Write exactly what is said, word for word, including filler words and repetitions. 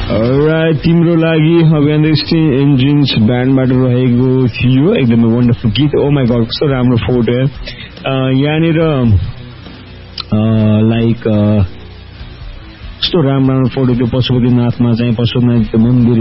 Alright, तिम्रो लागि against engines ब्यान्डबाट रहेको थियो एकदमै वन्डरफुल गीत. ओ माई गॉड, कस्तो राम्रो फोटो. यहाँनिर लाइक कस्तो राम्रो राम्रो फोटो त्यो पशुपतिनाथमा चाहिँ पशुपतिनाथ मन्दिर